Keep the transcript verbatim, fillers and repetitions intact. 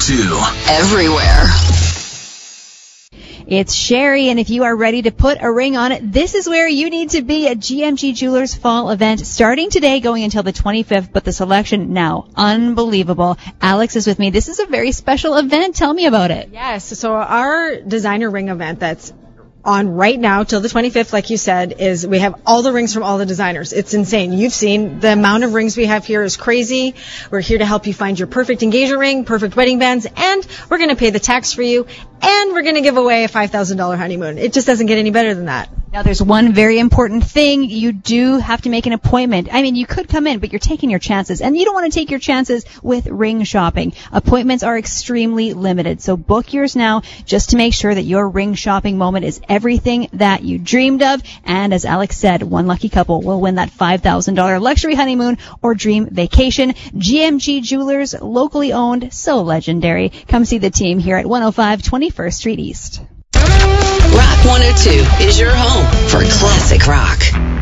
two. Everywhere. It's Sherry, and if you are ready to put a ring on it, this is where you need to be at G M G Jewelers Fall Event, starting today, going until the twenty-fifth, but the selection now, unbelievable. Alex is with me. This is a very special event. Tell me about it. Yes, so our designer ring event that's on right now till the twenty-fifth, like you said, is we have all the rings from all the designers. It's insane. You've seen the amount of rings we have here is crazy. We're here to help you find your perfect engagement ring, perfect wedding bands, and we're going to pay the tax for you, and we're going to give away a five thousand dollars honeymoon. It just doesn't get any better than that. Now, there's one very important thing. You do have to make an appointment. I mean, you could come in, but you're taking your chances, and you don't want to take your chances with ring shopping. Appointments are extremely limited, so book yours now just to make sure that your ring shopping moment is everything that you dreamed of. And as Alex said, one lucky couple will win that five thousand dollars luxury honeymoon or dream vacation. G M G Jewelers, locally owned, so legendary. Come see the team here at one oh five twenty-first Street East. Rock one oh two is your home for classic rock.